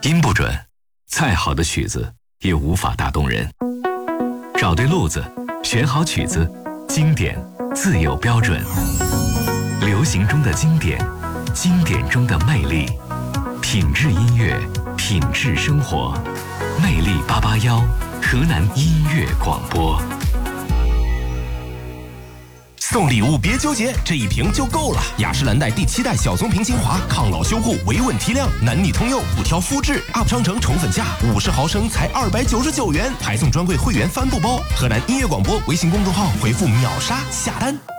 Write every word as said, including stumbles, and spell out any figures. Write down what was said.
音不准，再好的曲子也无法打动人。找对路子，选好曲子，经典自有标准。流行中的经典，经典中的魅力，品质音乐，品质生活。魅力八八幺，河南音乐广播。 送礼物别纠结，这一瓶就够了。雅诗兰黛第七代小棕瓶精华，抗老修护，维稳提亮，男女通用，不挑肤质。U P 商城宠粉价五十毫升才二百九十九元，还送专柜会员帆布包。河南音乐广播微信公众号回复秒杀下单。